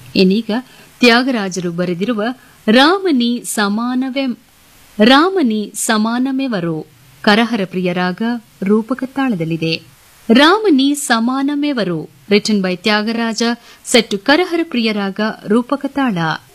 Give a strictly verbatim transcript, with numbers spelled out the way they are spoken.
ಇನ್ನೀಗ ತ್ಯಾಗರಾಜರು ಬರೆದಿರುವ ರಾಮನಿ ಸಮಾನವೇ ರಾಮನಿ ಸಮಾನಮೆವರೋ ಕರಹರ ಪ್ರಿಯರಾಗ ರೂಪಕ ತಾಳದಲ್ಲಿದೆ. ರಾಮನಿ ಸಮಾನಮೆವರೋ ರಿಟನ್ ಬೈ ತ್ಯಾಗರಾಜ, ಸೆಟ್ಟು ಕರಹರ ಪ್ರಿಯರಾಗ ರೂಪಕ ತಾಳ.